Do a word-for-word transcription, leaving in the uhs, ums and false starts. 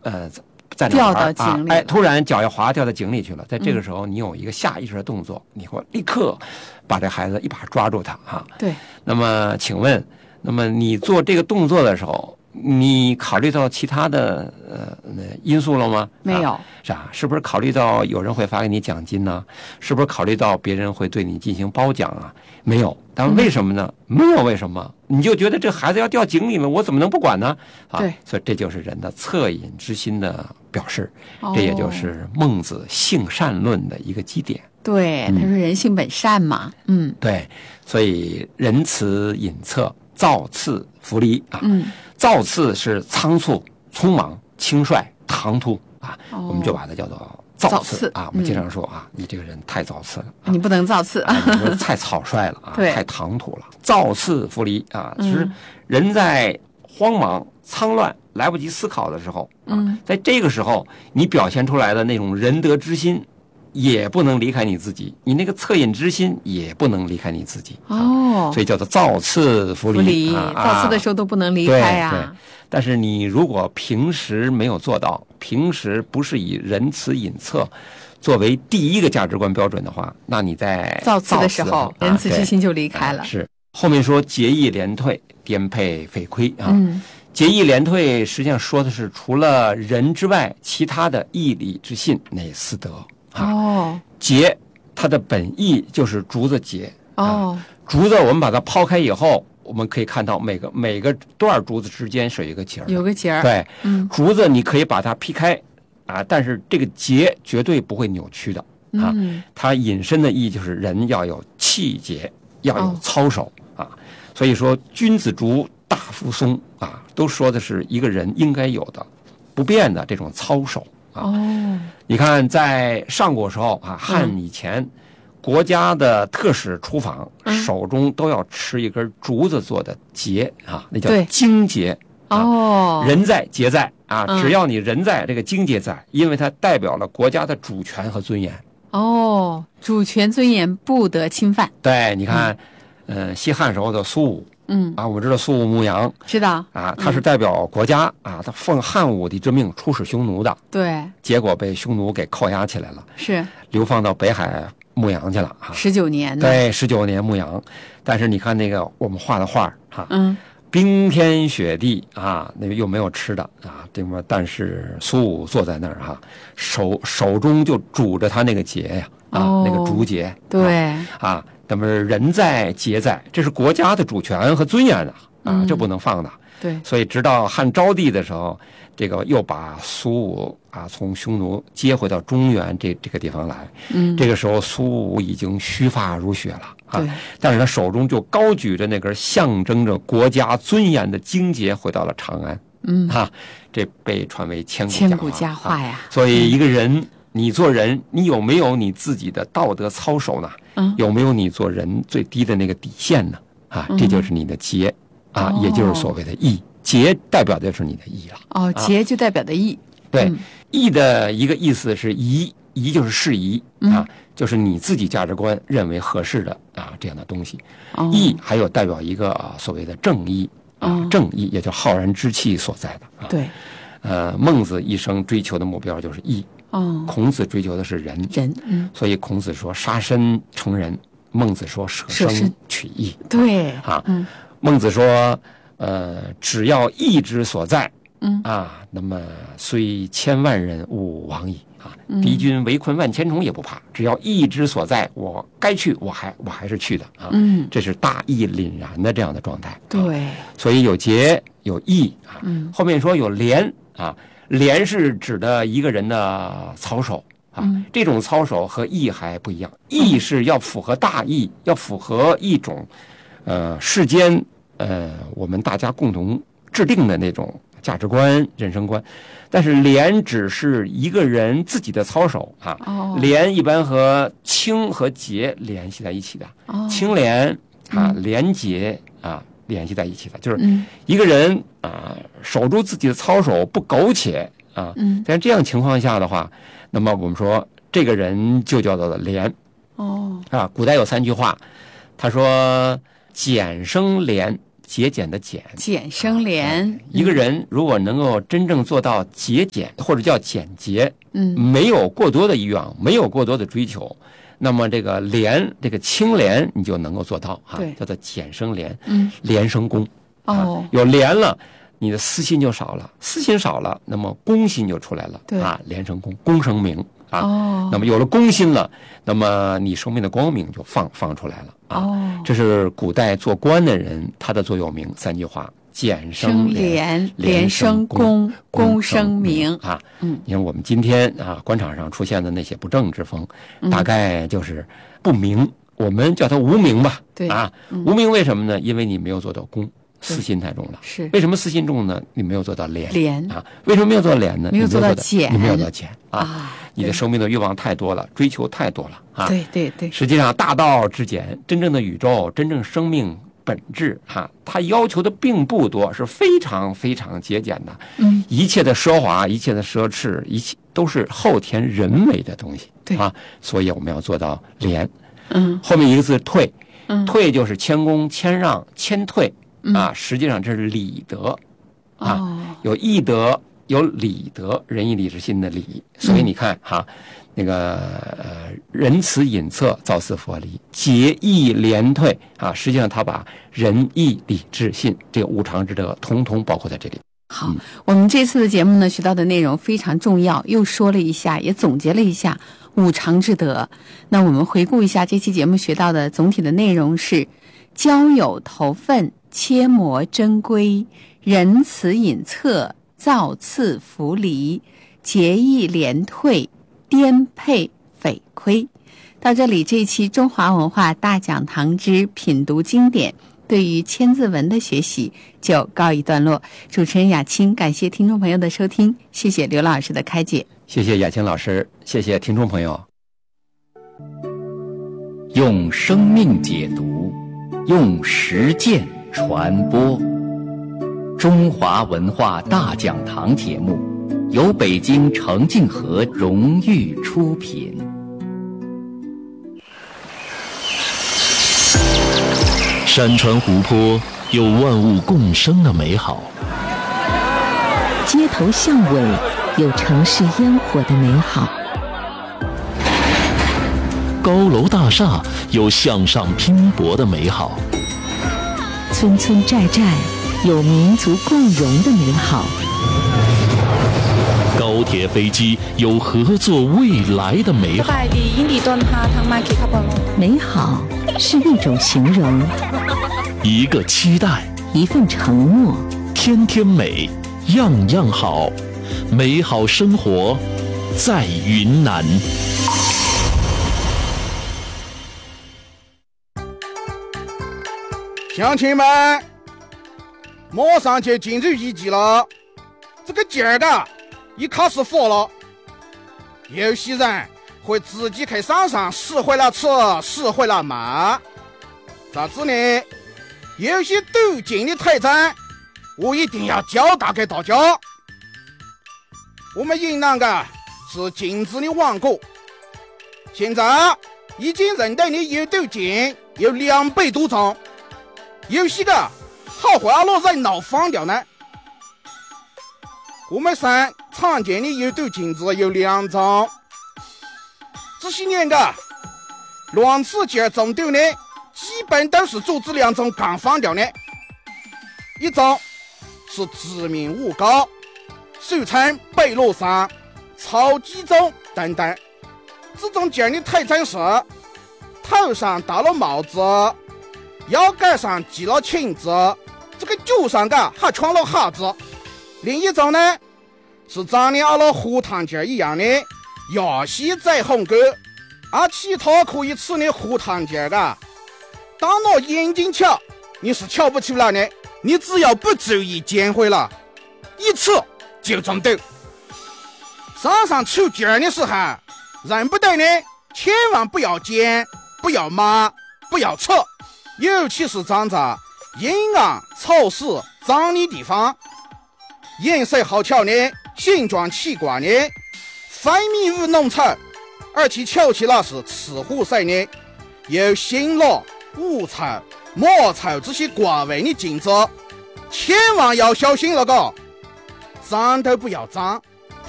呃在掉到井里、 啊，哎，突然脚要滑掉到井里去了，在这个时候你有一个下意识的动作，嗯、你会立刻把这孩子一把抓住他啊。 对。 那么请问，那么你做这个动作的时候，你考虑到其他的呃因素了吗？ 没有。 啊是啊，是不是考虑到有人会发给你奖金呢？是不是考虑到别人会对你进行褒奖啊？没有。但为什么呢？嗯、没有为什么？你就觉得这孩子要掉井里了，我怎么能不管呢？啊， 对， 所以这就是人的恻隐之心的表示，哦、这也就是孟子性善论的一个基点。 对，他说人性本善嘛，嗯， 对，所以仁慈隐恻，造次弗离啊， 嗯， 造次是仓促、匆忙、轻率、唐突啊，哦、我们就把它叫做。造次啊，我们经常说啊，嗯、你这个人太造次了，啊、 你不能造次啊，你说太草率了啊，太唐突了。造次弗离啊，就是人在慌忙、苍乱、来不及思考的时候啊， 嗯、 在这个时候，你表现出来的那种仁德之心，也不能离开你自己，你那个恻隐之心也不能离开你自己。 哦， 所以叫做造次弗离。 啊、造次的时候都不能离开呀、啊。 对对。但是你如果平时没有做到，平时不是以仁慈隐恻作为第一个价值观标准的话，那你在造次的时候，仁慈之心就离开了。 啊、是后面说节义廉退，颠沛匪亏啊。 嗯， 节义廉退实际上说的是除了仁之外，其他的义理之信乃私德啊。 哦， 节它的本意就是竹子节。 哦， 啊、竹子我们把它抛开以后。我们可以看到每个每个段竹子之间是有一个节儿， 有个节儿。 对， 嗯， 竹子你可以把它劈开啊，但是这个节绝对不会扭曲的啊。 嗯、 它引申的意义就是人要有气节，要有操守、哦、啊。所以说，君子竹，大夫松啊，都说的是一个人应该有的不变的这种操守啊。 哦， 你看，在上古时候啊，汉以前。嗯国家的特使出访，手中都要持一根竹子做的节啊，那叫经节。 哦， 人在节在啊，只要你人在，这个经节在，因为它代表了国家的主权和尊严。 哦，主权尊严不得侵犯。 对，你看，嗯、呃，西汉时候的苏武， 嗯啊，我们知道苏武牧羊， 知道啊，他是代表国家、嗯、啊，他奉汉武帝之命出使匈奴的， 对， 结果被匈奴给扣押起来了， 是流放到北海。牧羊去了啊， 十九年呢， 对，十九年牧羊。但是你看那个我们画的画哈、啊， 嗯， 冰天雪地啊，那个又没有吃的啊，对吗？但是苏武坐在那儿哈、啊，手手中就拄着他那个节呀，啊， 哦、 那个竹节， 对啊，那么人在节在，这是国家的主权和尊严啊，啊， 嗯、 这不能放的。 对， 所以直到汉昭帝的时候，这个又把苏武啊从匈奴接回到中原这这个地方来。 嗯， 这个时候苏武已经须发如雪了啊， 对， 但是他手中就高举着那根象征着国家尊严的荆节，回到了长安。 嗯， 哈、啊，这被传为千古千古佳话呀、 啊。所以一个人，嗯、你做人，你有没有你自己的道德操守呢？ 嗯， 有没有你做人最低的那个底线呢？啊，这就是你的节。啊，也就是所谓的义，节代表的是你的义了。 哦，节就代表的义。 啊、对，嗯、义的一个意思是宜，宜就是适宜啊， 嗯、 就是你自己价值观认为合适的啊这样的东西。 哦、 义还有代表一个、啊、所谓的正义啊， 哦、 正义也叫浩然之气所在的。啊、 对， 呃，孟子一生追求的目标就是义。 哦， 孔子追求的是仁。 仁，嗯， 所以孔子说杀身成仁，孟子说舍生取义。 对， 啊， 嗯。 孟子说：“呃，只要义之所在， 嗯啊，那么虽千万人，吾往矣啊！敌军围困万千重也不怕，只要义之所在，我该去，我还我还是去的啊！ 嗯， 这是大义凛然的这样的状态。 对， 啊、所以有节有义啊。 嗯， 后面说有廉啊，廉是指的一个人的操守。”啊， 嗯、 这种操守和义还不一样，义是要符合大义，嗯、要符合一种，呃，世间呃我们大家共同制定的那种价值观、人生观。但是廉只是一个人自己的操守啊， 哦、 廉一般和清和节联系在一起的， 哦、 清廉啊， 嗯、 廉洁啊联系在一起的，就是一个人啊守住自己的操守，不苟且啊。 嗯， 在这样情况下的话。那么我们说，这个人就叫做廉。 哦， 啊，古代有三句话，他说：“俭生廉， 节俭的俭， 俭生廉、 啊。一个人如果能够真正做到节俭或者叫简洁， 嗯， 没有过多的欲望，没有过多的追求，那么这个廉，这个清廉你就能够做到啊，叫做俭生廉， 嗯， 廉生公。 哦， 啊、有廉了，你的私心就少了，私心少了，那么公心就出来了， 对啊，廉生公，公生明啊。 哦， 那么有了公心了，那么你生命的光明就放放出来了啊。 哦， 这是古代做官的人他的座右铭三句话：俭生廉， 廉生公，公生明啊。 嗯， 你看我们今天啊，官场上出现的那些不正之风， 嗯、 大概就是不明，我们叫它无名吧。 对啊， 嗯、 无名为什么呢？因为你没有做到公。私心太重了， 是为什么私心重呢？你没有做到廉廉啊？为什么没有做到廉呢？ 没有做到俭， 你没有做到俭啊！ 啊你的生命的欲望太多了，追求太多了啊！ 对对对， 实际上大道至简，真正的宇宙，真正生命本质哈、啊，它要求的并不多，是非常非常节俭的。 嗯， 一切的奢华，一切的奢侈，一切都是后天人为的东西。 对啊，所以我们要做到廉。 嗯， 后面一个字退， 嗯， 退就是谦恭、谦让、谦退。 嗯、 啊，实际上这是礼德，啊， 哦、 有义德，有礼德，仁义礼智信的礼。所以你看哈、啊，那个呃，仁慈隐恻，造似佛理，节义廉退啊，实际上他把仁义礼智信这个五常之德，统统包括在这里。 好，嗯、我们这次的节目呢，学到的内容非常重要，又说了一下，也总结了一下五常之德。那我们回顾一下这期节目学到的总体的内容是：交友投份。切磨珍贵，仁慈隐恻，造次弗离，节义廉退，颠沛匪亏。到这里，这一期中华文化大讲堂之品读经典对于千字文的学习就告一段落。主持人雅青，感谢听众朋友的收听，谢谢刘老师的开解。 谢谢雅青老师，谢谢听众朋友。 用生命解读，用实践传播中华文化大讲堂节目，由北京程敬和荣誉出品。 山川湖泊有万物共生的美好， 街头巷尾有城市烟火的美好， 高楼大厦有向上拼搏的美好， 村村寨寨有民族共荣的美好， 高铁飞机有合作未来的美好。 美好是一种形容， 一个期待， 一份承诺， 天天美，样样好，美好生活在云南。 乡亲们，马上就进入雨季了，这个劲儿的一开始火了，有些人会自己去山上拾回来吃，拾回来卖。在这里有些抖劲的特征，我一定要交代给大家。我们云南的是禁止的王国，现在已经认定的有抖劲有两百多种，有些个还会让人闹翻掉呢。我们省常见的有抖禁止有两种，这些年的乱吃劲中抖呢，基本都是组织两种干翻掉的。一种是知名物高，俗称北罗山、超级种等等，这种劲的特征是头上戴了帽子，腰杆上系了裙子，这个脚上的还穿了鞋子。另一种呢，是长得阿拉胡糖劲一样的牙细嘴红沟，而其他可以吃的胡糖劲的，当拿眼睛瞧，你是瞧不出来的。你只要不注意捡回来，一吃就中毒。山上出劲的时候，认不得的千万不要捡，不要买，不要吃，尤其是长在阴暗、潮湿、脏的地方。颜色好瞧的，形状奇怪的，分泌物浓稠，而且瞧起来是赤褐色的，又辛辣乌草、茅草这些瓜味的茎子，千万要小心了个，长都不要长。